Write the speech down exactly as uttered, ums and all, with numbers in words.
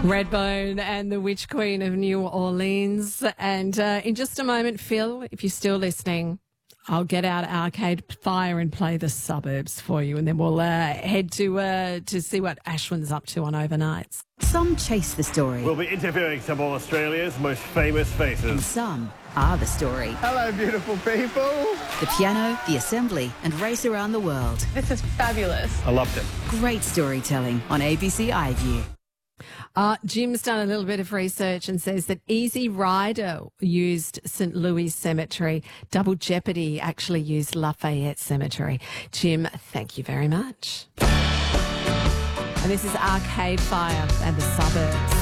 Redbone and the Witch Queen of New Orleans. And uh, in just a moment, Phil, if you're still listening, I'll get out Arcade Fire and play The Suburbs for you, and then we'll uh, head to uh, to see what Ashwin's up to on overnights. Some chase the story. We'll be interviewing some of Australia's most famous faces. And some are the story. Hello, beautiful people. The piano, the assembly, and race around the world. This is fabulous. I loved it. Great storytelling on A B C iView. Uh, Jim's done a little bit of research and says that Easy Rider used Saint Louis Cemetery. Double Jeopardy actually used Lafayette Cemetery. Jim, thank you very much. And this is Arcade Fire and The Suburbs.